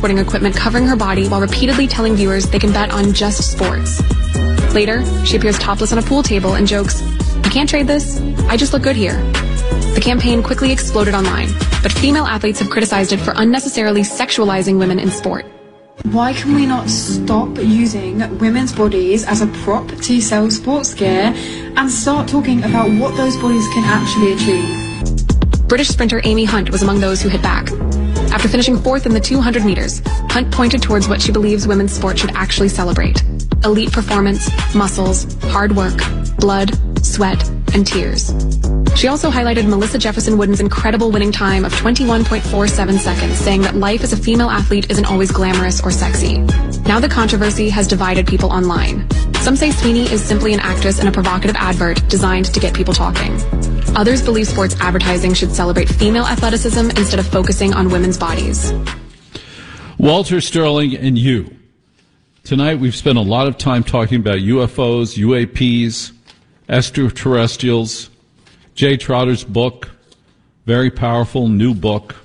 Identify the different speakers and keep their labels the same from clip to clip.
Speaker 1: sporting equipment covering her body while repeatedly telling viewers they can bet on just sports. Later, she appears topless on a pool table and jokes, "You can't trade this. I just look good here." The campaign quickly exploded online, but female athletes have criticized it for unnecessarily sexualizing women in sport.
Speaker 2: Why can we not stop using women's bodies as a prop to sell sports gear and start talking about what those bodies can actually achieve?
Speaker 1: British sprinter Amy Hunt was among those who hit back. After finishing fourth in the 200 meters, Hunt pointed towards what she believes women's sport should actually celebrate: elite performance, muscles, hard work, blood, sweat, and tears. She also highlighted Melissa Jefferson Wooden's incredible winning time of 21.47 seconds, saying that life as a female athlete isn't always glamorous or sexy. Now the controversy has divided people online. Some say Sweeney is simply an actress in a provocative advert designed to get people talking. Others believe sports advertising should celebrate female athleticism instead of focusing on women's bodies.
Speaker 3: Walter Sterling and you. Tonight we've spent a lot of time talking about UFOs, UAPs, extraterrestrials. Jay Trotter's book, very powerful new book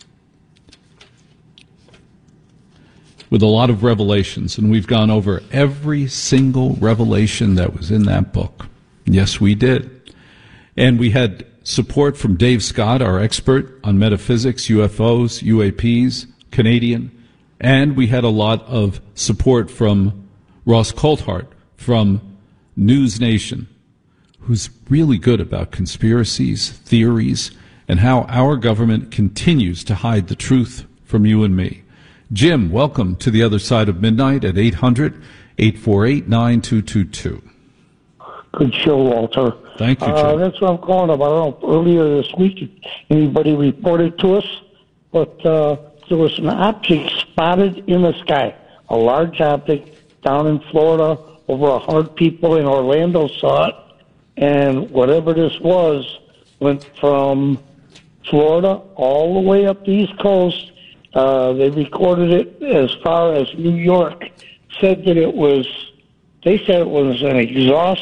Speaker 3: with a lot of revelations, and we've gone over every single revelation that was in that book. Yes, we did. And we had support from Dave Scott, our expert on metaphysics, UFOs, UAPs, Canadian, and we had a lot of support from Ross Coulthart from News Nation, who's really good about conspiracies, theories, and how our government continues to hide the truth from you and me. Jim, welcome to the other side of midnight at 800-848-9222.
Speaker 4: Good show, Walter.
Speaker 3: Thank you, Jim.
Speaker 4: That's what I'm calling about. I don't know, earlier this week, anybody reported to us, but there was an object spotted in the sky, a large object down in Florida. Over 100 people in Orlando saw it. And whatever this was went from Florida all the way up the East Coast. They recorded it as far as New York. They said it was an exhaust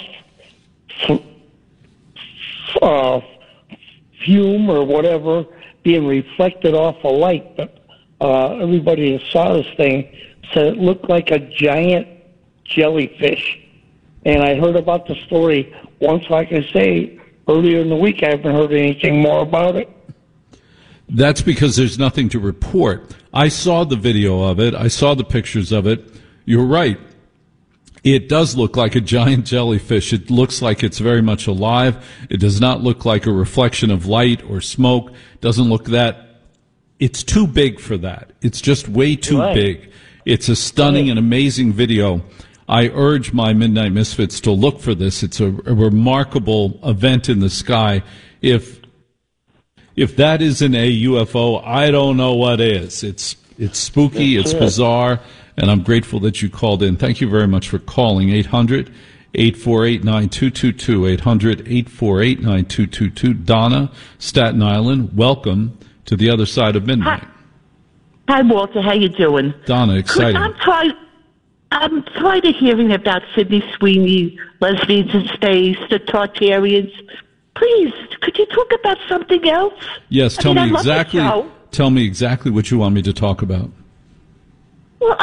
Speaker 4: fume or whatever being reflected off a light. But everybody that saw this thing said it looked like a giant jellyfish. And I heard about the story once, like I say, earlier in the week. I haven't heard anything more about it.
Speaker 3: That's because there's nothing to report. I saw the video of it. I saw the pictures of it. You're right. It does look like a giant jellyfish. It looks like it's very much alive. It does not look like a reflection of light or smoke. It doesn't look that. It's too big for that. It's just way too big. It's a stunning and amazing video. I urge my Midnight Misfits to look for this. It's a remarkable event in the sky. If that isn't a UFO, I don't know what is. It's spooky, it's bizarre, and I'm grateful that you called in. Thank you very much for calling. 800-848-9222, 800-848-9222. Donna, Staten Island, welcome to the other side of midnight.
Speaker 5: Hi, Walter. How you doing?
Speaker 3: Donna, exciting.
Speaker 5: I'm tired of hearing about Sydney Sweeney, lesbians in space, the Tartarians. Please, could you talk about something else?
Speaker 3: Yes, tell me exactly what you want me to talk about.
Speaker 5: Well,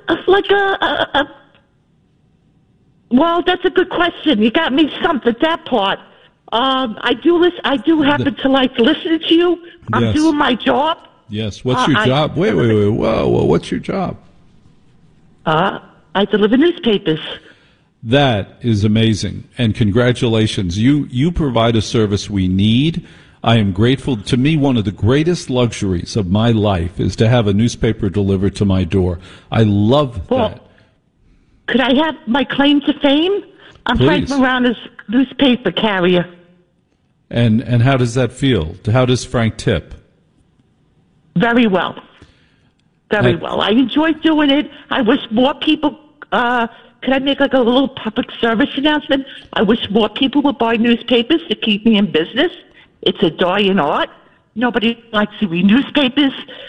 Speaker 5: well, that's a good question. You got me stumped at that part. I do happen to like listening to you. I'm doing my job.
Speaker 3: Yes. What's your job? Wait. Whoa. What's your job?
Speaker 5: I deliver newspapers.
Speaker 3: That is amazing, and congratulations. You provide a service we need. I am grateful. To me, one of the greatest luxuries of my life is to have a newspaper delivered to my door. I love that.
Speaker 5: Could I have my claim to fame? I'm Frank Morano's newspaper carrier.
Speaker 3: And how does that feel? How does Frank tip?
Speaker 5: Very well. Very well. I enjoy doing it. I wish more people, could I make like a little public service announcement? I wish more people would buy newspapers to keep me in business. It's a dying art. Nobody likes to read newspapers.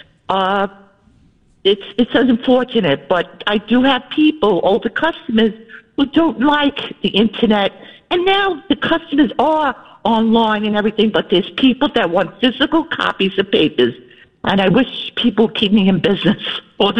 Speaker 5: It's unfortunate, but I do have people, older customers, who don't like the internet. And now the customers are online and everything, but there's people that want physical copies of papers. And I wish people keep me in business all the